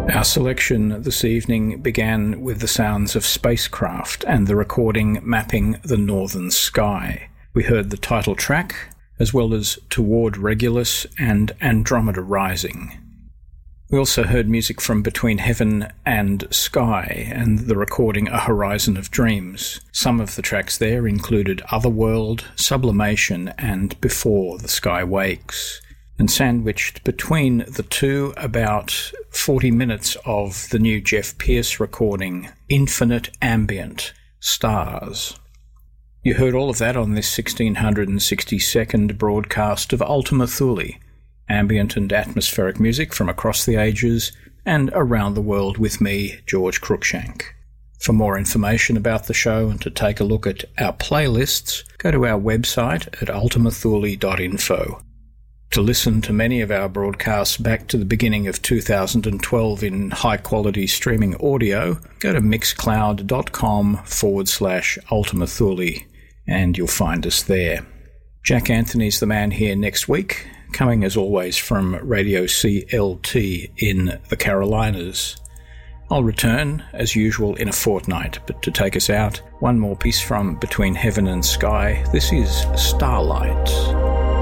Our selection this evening began with the sounds of spacecraft and the recording Mapping the Northern Sky. We heard the title track, as well as Toward Regulus and Andromeda Rising. We also heard music from Between Heaven and Sky and the recording A Horizon of Dreams. Some of the tracks there included Otherworld, Sublimation and Before the Sky Wakes. And sandwiched between the two, about 40 minutes of the new Jeff Pierce recording, Infinite Ambient, Stars. You heard all of that on this 1662nd broadcast of Ultima Thule, ambient and atmospheric music from across the ages and around the world with me, George Cruikshank. For more information about the show and to take a look at our playlists, go to our website at ultimathule.info. To listen to many of our broadcasts back to the beginning of 2012 in high-quality streaming audio, go to mixcloud.com/Ultima Thule and you'll find us there. Jack Anthony's the man here next week, coming as always from Radio CLT in the Carolinas. I'll return, as usual, in a fortnight, but to take us out, one more piece from Between Heaven and Sky. This is Starlight.